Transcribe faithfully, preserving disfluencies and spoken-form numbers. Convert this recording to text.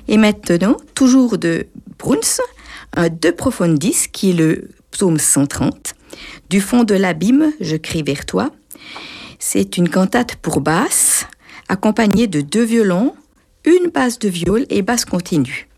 Et maintenant, toujours de Bruns, un De Profundis, qui est le psaume cent trente. Du fond de l'abîme, je crie vers toi. C'est une cantate pour basse, accompagnée de deux violons, une basse de viol et basse continue.